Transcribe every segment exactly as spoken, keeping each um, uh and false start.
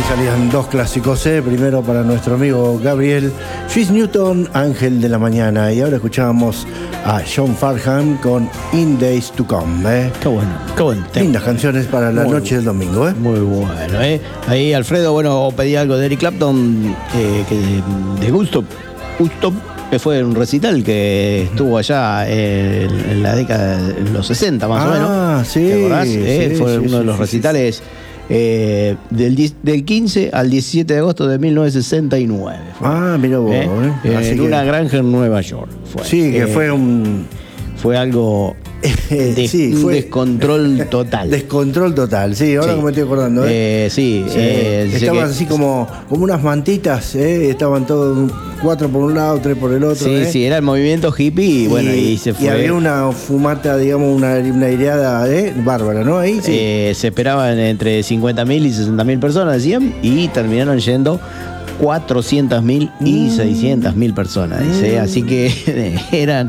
salían dos clásicos, ¿eh? Primero para nuestro amigo Gabriel, Swiss Newton, Ángel de la Mañana. Y ahora escuchábamos a John Farnham con In Days to Come, ¿eh? Qué bueno, qué bueno. Lindas canciones para la muy, noche del domingo, ¿eh? Muy bueno, ¿eh? Ahí Alfredo, bueno, pedía algo de Eric Clapton, eh, que de, de gusto, gusto, que fue un recital que estuvo allá en, en la década de los sesenta, más ah, o menos. Ah, sí. ¿Te acordás? Sí, eh, fue sí, uno sí, de los sí, recitales. Sí, sí. Eh, del, del quince al diecisiete de agosto de mil novecientos sesenta y nueve. Fue. Ah, mira vos, ¿Eh? ¿eh? Así en que, una granja en Nueva York. Fue. Sí, que eh, fue un... Fue algo... De, sí, un fue descontrol total. Descontrol total, sí, ahora sí. que me estoy acordando. ¿eh? Eh, sí, sí. Eh, estaban que... así como, como unas mantitas, ¿eh? Estaban todos cuatro por un lado, tres por el otro. Sí, ¿eh? sí, era el movimiento hippie y, y bueno, y se fue. Y había una fumata, digamos, una, una aireada ¿eh? bárbara, ¿no? Ahí sí. Eh, se esperaban entre cincuenta mil y sesenta mil personas, decían, y terminaron yendo cuatrocientas mil y seiscientas mil personas, dice. Así que eran,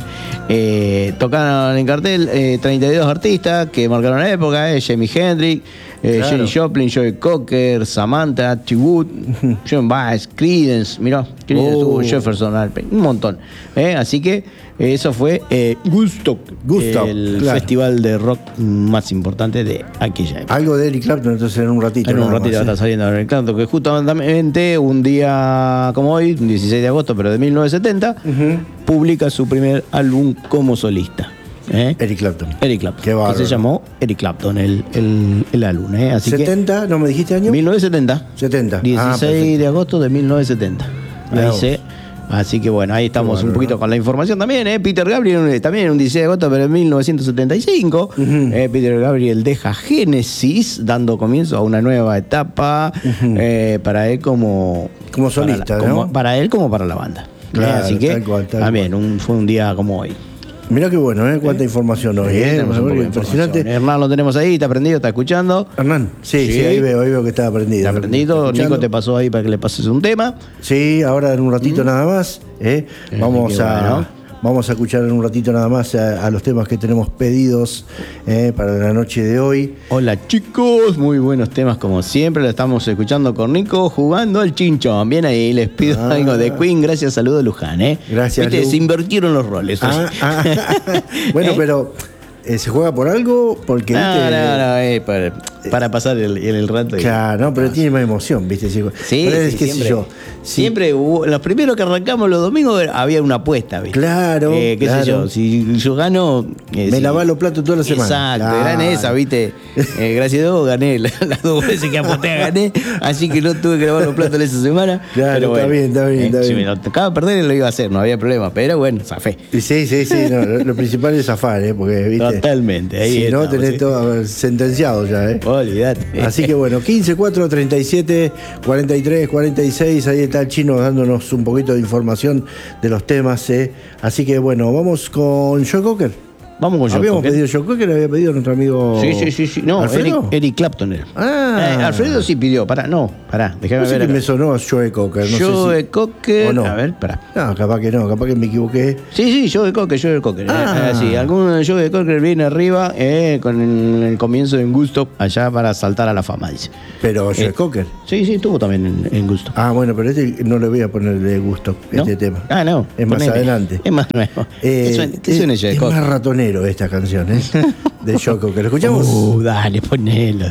eh, tocaron en cartel eh, treinta y dos artistas que marcaron la época, eh, Jimi Hendrix, eh, claro. Jenny Joplin, Joe Cocker, Samantha, T. Wood, John Baez, Creedence, mirá, Creedence oh. tuvo Jefferson Airplane, un montón. Eh, así que eh, eso fue eh, Woodstock, Woodstock, el claro. festival de rock más importante de aquella época. Algo de Eric Clapton, entonces en un ratito. En un ratito más, va a estar saliendo Eric Clapton, que justamente un día como hoy, un dieciséis de agosto, pero de mil novecientos setenta, uh-huh. publica su primer álbum como solista. ¿Eh? Eric Clapton. Eric Clapton. Qué bárbaro. Que se llamó Eric Clapton, el, el, el álbum. ¿eh? Así ¿setenta? Que, ¿No me dijiste año? mil novecientos setenta. setenta. dieciséis de agosto de mil novecientos setenta. Ahí se, así que bueno, ahí estamos bueno, un poquito ¿no? con la información también. ¿eh? Peter Gabriel, también un dieciséis de agosto, pero en mil novecientos setenta y cinco. Uh-huh. eh, Peter Gabriel deja Genesis, dando comienzo a una nueva etapa uh-huh. eh, para él como, como solista, para, la, ¿no? como, para él como para la banda. Claro, eh, así que tal cual, tal también un, fue un día como hoy. Mirá qué bueno, ¿eh? Cuánta ¿Eh? información hoy, ¿eh? Impresionante. Hernán lo tenemos ahí, está prendido, está escuchando. Hernán, sí, sí, sí ahí veo, ahí veo que está prendido. Está prendido, está Nico te pasó ahí para que le pases un tema. Sí, ahora en un ratito mm. nada más, ¿eh? Vamos a... Bueno. Vamos a escuchar en un ratito nada más a, a los temas que tenemos pedidos eh, para la noche de hoy. Hola chicos, muy buenos temas como siempre. Lo estamos escuchando con Nico jugando al chinchón. Bien ahí, les pido ah. algo de Queen. Gracias, saludo Luján. ¿eh? Gracias. Viste, se invirtieron los roles. Ah, ah, bueno, ¿Eh? pero... Eh, ¿se juega por algo? Porque, no, ¿viste? no, no, eh, para, para pasar el, el, el rato. Claro, no, pero tiene más emoción, ¿viste? Sí, sí, es, sí qué siempre, sé yo. Siempre hubo, los primeros que arrancamos los domingos había una apuesta, ¿viste? Claro, eh, qué claro. sé yo, si yo gano... Eh, Me si, lavaba los platos toda la semana. Exacto, claro. Eran esas, ¿viste? Eh, gracias a Dios gané, las dos veces que aposté gané, así que no tuve que lavar los platos esa semana. Claro, pero bueno, está bien, está bien, eh, está si bien. me lo tocaba perder lo iba a hacer, no había problema, pero bueno, zafé. Sí, sí, sí, no, lo, lo principal es zafar, ¿eh? Porque, ¿viste? Totalmente, ahí si estamos, no, tenés ¿sí? todo sentenciado ya, ¿eh? Olvídate. Así que bueno, quince, cuatro, treinta y siete, cuarenta y tres, cuarenta y seis, ahí está el chino dándonos un poquito de información de los temas, ¿eh? Así que bueno, vamos con Joe Cocker. Vamos con Joe Habíamos Cocker. pedido Joe Cocker, había pedido nuestro amigo. Sí, sí, sí, sí. No, Eric, Eric Clapton era. Ah. Eh, Alfredo sí pidió, pará, no, pará, déjame no sé ver. Que me sonó a Joe Cocker, no Joe sé si... Cocker. No. A ver, pará. No, capaz que no, capaz que me equivoqué. Sí, sí, Joe Cocker, Joe Cocker. Ah. Eh, sí, algún Joe Cocker viene arriba eh, con el, el comienzo en Gusto allá para saltar a la fama, dice. Pero Joe eh, Cocker. Sí, sí, estuvo también en, en Gusto. Ah, bueno, pero este no le voy a poner de gusto, ¿No? este tema. Ah, no. Es más ponele. adelante. Es más nuevo. Eh, ¿Qué suena, qué suena es, Joe es Cocker? más ratonero esta canción, ¿eh? De Joe Cocker. ¿Lo escuchamos? Uh, dale, ponelo.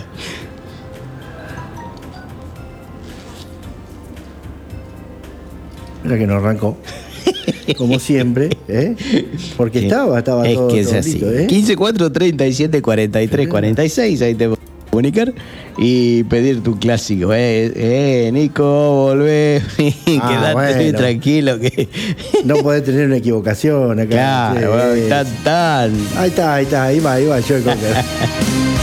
Mira que no arrancó. Como siempre, ¿eh? Porque sí. estaba, estaba es todo. Que es todo así. listo, ¿eh? quince, cuatro, treinta y siete, cuarenta y tres, cuarenta y seis. Ahí te puedes comunicar y pedir tu clásico. Eh, eh Nico, volvé. Ah, quedate bueno. tranquilo. Que... no podés tener una equivocación acá. Claro, sí. bueno, tan, tan. Ahí está, ahí está, ahí va, ahí va, Joe Cocker.